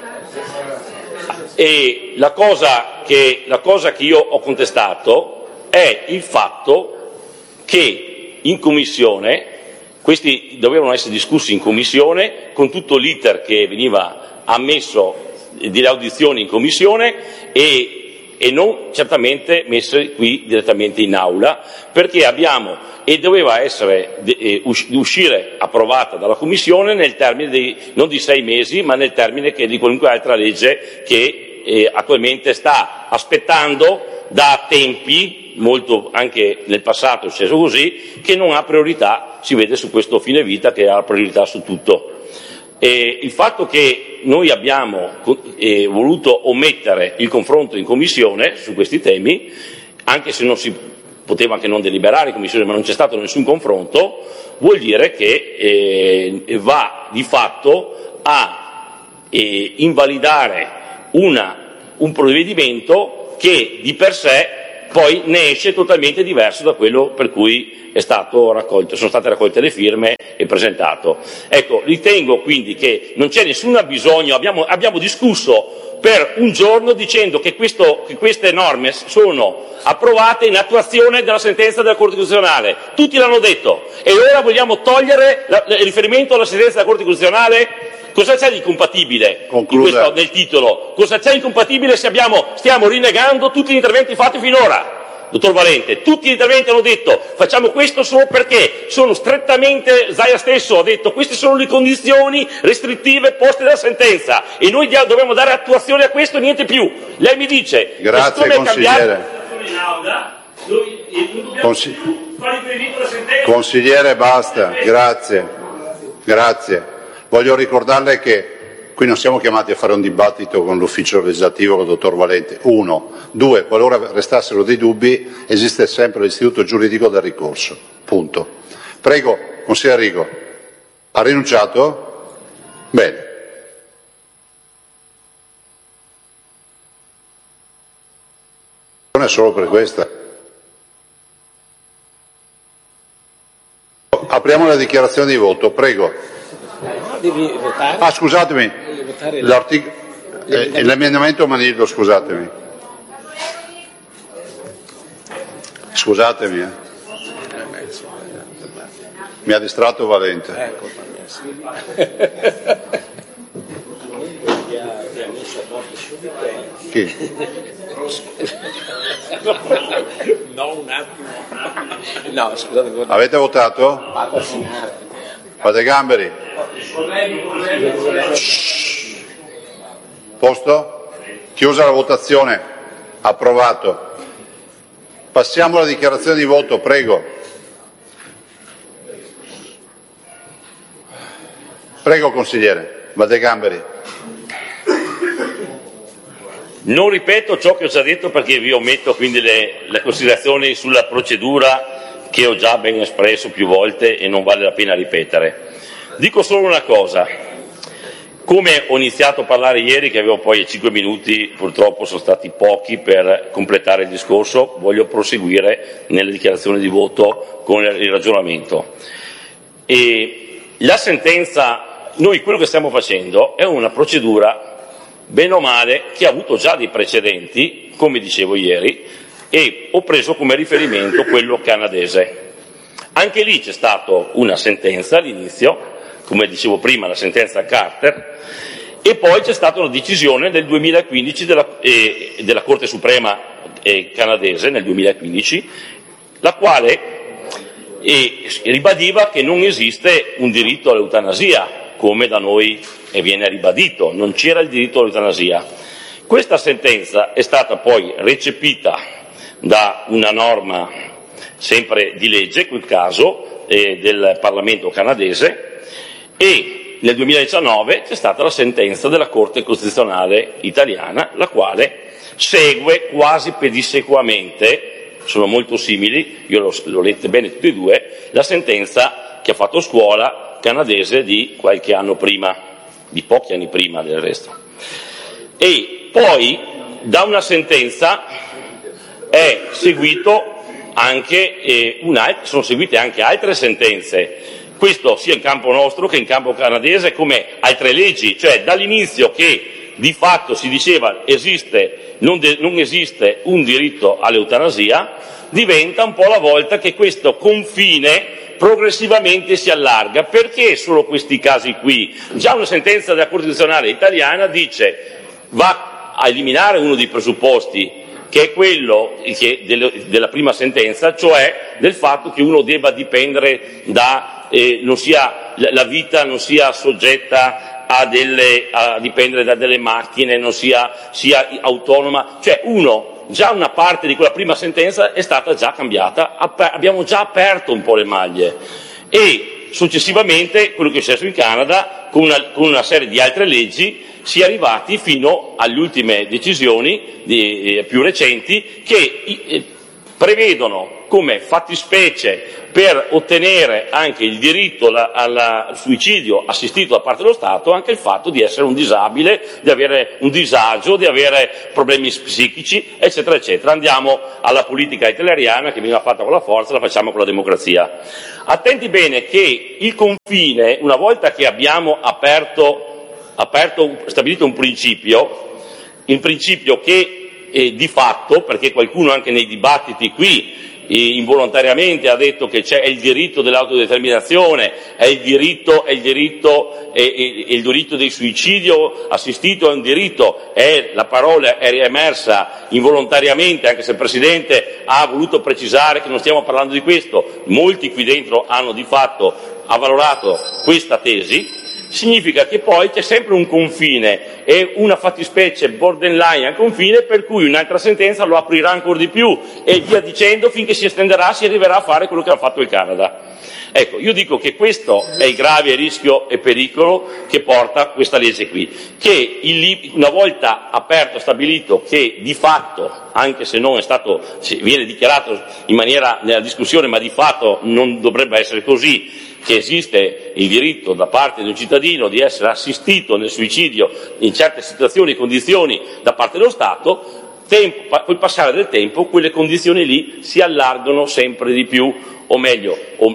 E la cosa che io ho contestato è il fatto che in commissione, questi dovevano essere discussi in commissione con tutto l'iter che veniva ammesso delle audizioni in commissione e non certamente messe qui direttamente in aula, perché doveva uscire approvata dalla commissione nel termine non di 6 mesi, ma nel termine di qualunque altra legge che attualmente sta aspettando da tempi, molto anche nel passato è successo così, che non ha priorità, si vede su questo fine vita che ha priorità su tutto. il fatto che noi abbiamo voluto omettere il confronto in Commissione su questi temi, anche se non si poteva anche non deliberare in Commissione, ma non c'è stato nessun confronto, vuol dire che va di fatto a invalidare un provvedimento che di per sé poi ne esce totalmente diverso da quello per cui sono state raccolte le firme e presentato. Ecco, ritengo quindi che non c'è nessun bisogno, abbiamo discusso per un giorno dicendo che queste norme sono approvate in attuazione della sentenza della Corte Costituzionale. Tutti l'hanno detto e ora vogliamo togliere il riferimento alla sentenza della Corte Costituzionale? Cosa c'è di incompatibile nel titolo? Cosa c'è di incompatibile se stiamo rinnegando tutti gli interventi fatti finora? Dottor Valente, tutti gli interventi hanno detto facciamo questo solo perché sono strettamente, Zaia stesso ha detto queste sono le condizioni restrittive poste dalla sentenza e noi dobbiamo dare attuazione a questo e niente più. Lei mi dice grazie consigliere. Consigliere basta, grazie. Voglio ricordarle che qui non siamo chiamati a fare un dibattito con l'ufficio legislativo, con il dottor Valente. 1. 2. Qualora restassero dei dubbi, esiste sempre l'istituto giuridico del ricorso. Punto. Prego, consigliere Rigo. Ha rinunciato? Bene. Non è solo per questa. Apriamo la dichiarazione di voto, prego. Devi votare. Ah, scusatemi, l'emendamento Manillo, scusatemi. Scusatemi, mi ha distratto Valente. Chi? No, un attimo. No, scusate. Avete votato? Fate Gamberi. Posto? Chiusa la votazione. Approvato. Passiamo alla dichiarazione di voto, prego. Prego consigliere. Fate Gamberi. Non ripeto ciò che ho già detto perché vi ometto quindi le considerazioni sulla procedura che ho già ben espresso più volte e non vale la pena ripetere. Dico solo una cosa, come ho iniziato a parlare ieri, che avevo poi 5 minuti, purtroppo sono stati pochi per completare il discorso, voglio proseguire nelle dichiarazioni di voto con il ragionamento. E la sentenza, noi quello che stiamo facendo è una procedura, bene o male, che ha avuto già dei precedenti, come dicevo ieri, e ho preso come riferimento quello canadese. Anche lì c'è stata una sentenza all'inizio, come dicevo prima la sentenza Carter, e poi c'è stata una decisione nel 2015 della Corte Suprema canadese, nel 2015, la quale ribadiva che non esiste un diritto all'eutanasia, come da noi viene ribadito, non c'era il diritto all'eutanasia. Questa sentenza è stata poi recepita da una norma sempre di legge, in quel caso del Parlamento canadese, e nel 2019 c'è stata la sentenza della Corte Costituzionale italiana, la quale segue quasi pedissequamente, sono molto simili, io l'ho lette bene tutte e due, la sentenza che ha fatto scuola canadese di qualche anno prima, di pochi anni prima del resto. E poi da una sentenza è seguito anche sono seguite anche altre sentenze, questo sia in campo nostro che in campo canadese, come altre leggi, cioè dall'inizio che di fatto si diceva non esiste un diritto all'eutanasia, diventa un po' la volta che questo confine progressivamente si allarga. Perché solo questi casi qui? Già una sentenza della Corte Costituzionale italiana dice va a eliminare uno dei presupposti che è quello della prima sentenza, cioè del fatto che uno debba dipendere la vita non sia soggetta a dipendere da delle macchine, non sia autonoma, cioè già una parte di quella prima sentenza è stata già cambiata, abbiamo già aperto un po' le maglie e successivamente, quello che è successo in Canada, con una serie di altre leggi, si è arrivati fino alle ultime decisioni più recenti che prevedono come fattispecie per ottenere anche il diritto al suicidio assistito da parte dello Stato anche il fatto di essere un disabile, di avere un disagio, di avere problemi psichici, eccetera, eccetera. Andiamo alla politica hitleriana che veniva fatta con la forza, la facciamo con la democrazia. Attenti bene che il confine, una volta che abbiamo stabilito un principio che di fatto, perché qualcuno anche nei dibattiti qui involontariamente ha detto che c'è il diritto dell'autodeterminazione, è il diritto del suicidio assistito, è un diritto, la parola è riemersa involontariamente, anche se il Presidente ha voluto precisare che non stiamo parlando di questo, molti qui dentro hanno di fatto avvalorato questa tesi. Significa che poi c'è sempre un confine e una fattispecie borderline al confine per cui un'altra sentenza lo aprirà ancora di più e via dicendo finché si estenderà, si arriverà a fare quello che ha fatto il Canada. Ecco, io dico che questo è il grave rischio e pericolo che porta questa legge qui, che una volta aperto, stabilito che di fatto, anche se non è stato, viene dichiarato in maniera nella discussione, ma di fatto non dovrebbe essere così, che esiste il diritto da parte di un cittadino di essere assistito nel suicidio in certe situazioni e condizioni da parte dello Stato, col passare del tempo quelle condizioni lì si allargano sempre di più, o meglio,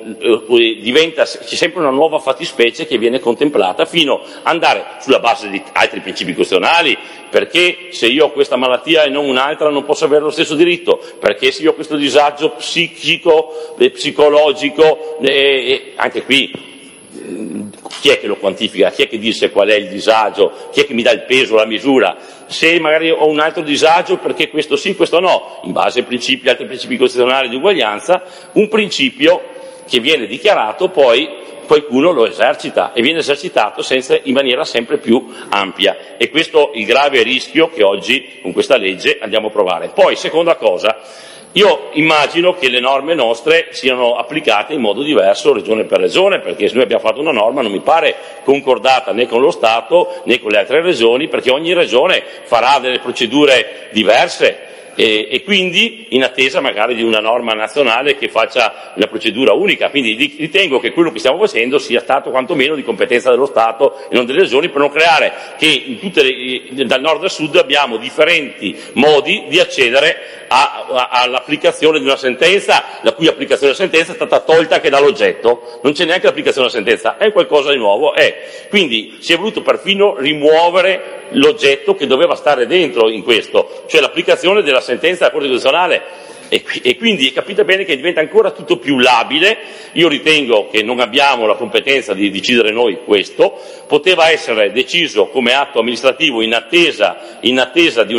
c'è sempre una nuova fattispecie che viene contemplata fino ad andare sulla base di altri principi costituzionali, perché se io ho questa malattia e non un'altra non posso avere lo stesso diritto, perché se io ho questo disagio psichico, psicologico, anche qui chi è che lo quantifica, chi è che dice qual è il disagio, chi è che mi dà il peso, la misura, se magari ho un altro disagio perché questo sì, questo no, in base ai principi, altri principi costituzionali di uguaglianza, un principio che viene dichiarato poi qualcuno lo esercita e viene esercitato in maniera sempre più ampia e questo è il grave rischio che oggi con questa legge andiamo a provare. Poi, seconda cosa, io immagino che le norme nostre siano applicate in modo diverso regione per regione, perché se noi abbiamo fatto una norma non mi pare concordata né con lo Stato né con le altre regioni, perché ogni regione farà delle procedure diverse e quindi in attesa magari di una norma nazionale che faccia una procedura unica. Quindi ritengo che quello che stiamo facendo sia stato quantomeno di competenza dello Stato e non delle regioni, per non creare che dal nord al sud abbiamo differenti modi di accedere all'applicazione di una sentenza, la cui applicazione della sentenza è stata tolta anche dall'oggetto, non c'è neanche l'applicazione della sentenza, è qualcosa di nuovo, quindi si è voluto perfino rimuovere l'oggetto che doveva stare dentro in questo, cioè l'applicazione della sentenza della Corte Costituzionale. E quindi capite bene che diventa ancora tutto più labile. Io ritengo che non abbiamo la competenza di decidere noi questo, poteva essere deciso come atto amministrativo in attesa di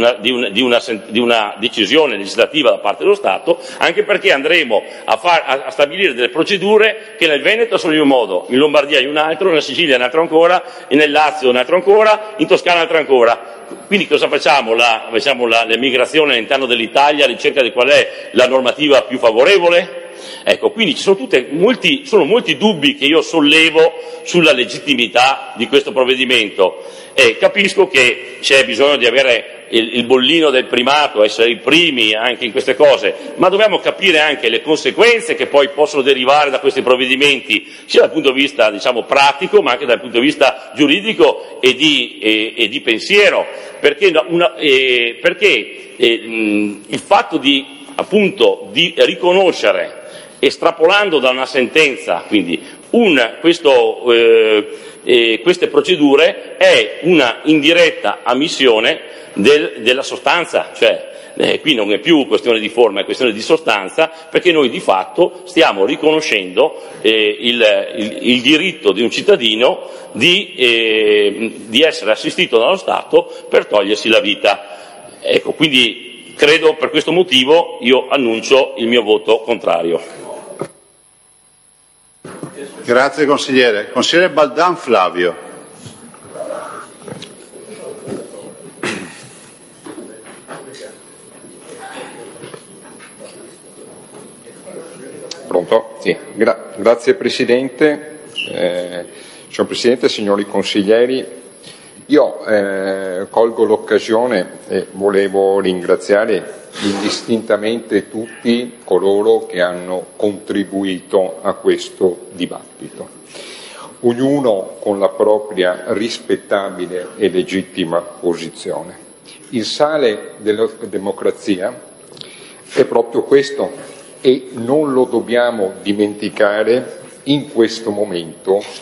una decisione legislativa da parte dello Stato, anche perché andremo a stabilire delle procedure che nel Veneto sono in un modo, in Lombardia in un altro, nella Sicilia in un altro ancora, e nel Lazio in un altro ancora, in Toscana in un altro ancora. Quindi cosa facciamo? Facciamo l'emigrazione all'interno dell'Italia, ricerca di qual è la normativa più favorevole? Ecco, quindi ci sono molti dubbi che io sollevo sulla legittimità di questo provvedimento e capisco che c'è bisogno di avere il bollino del primato, essere i primi anche in queste cose, ma dobbiamo capire anche le conseguenze che poi possono derivare da questi provvedimenti, sia dal punto di vista pratico, ma anche dal punto di vista giuridico e di pensiero, perché il fatto di riconoscere, estrapolando da una sentenza, quindi queste procedure, è una indiretta ammissione della sostanza, cioè qui non è più questione di forma, è questione di sostanza, perché noi di fatto stiamo riconoscendo il diritto di un cittadino di essere assistito dallo Stato per togliersi la vita. Ecco, quindi credo per questo motivo io annuncio il mio voto contrario. Grazie consigliere. Consigliere Baldan Flavio. Pronto? Sì. Grazie Presidente. Signor Presidente, signori consiglieri, io colgo l'occasione e volevo ringraziare indistintamente tutti coloro che hanno contribuito a questo dibattito, ognuno con la propria rispettabile e legittima posizione. Il sale della democrazia è proprio questo e non lo dobbiamo dimenticare in questo momento